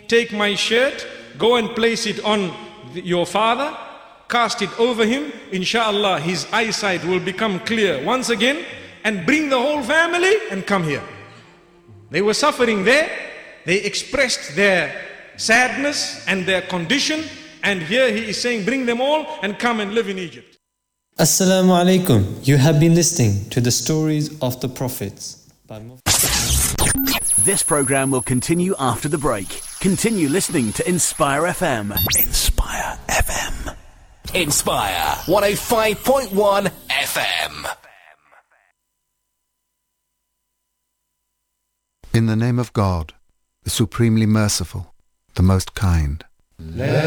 take my shirt, go and place it on your father, cast it over him, inshallah his eyesight will become clear once again, and bring the whole family and come here. They were suffering there, they expressed their sadness and their condition, and here he is saying bring them all and come and live in Egypt. Assalamu alaikum. You have been listening to the stories of the prophets by This program will continue after the break. Continue listening to Inspire FM. Inspire FM. Inspire 105.1 FM. In the name of God, the supremely merciful, the most kind.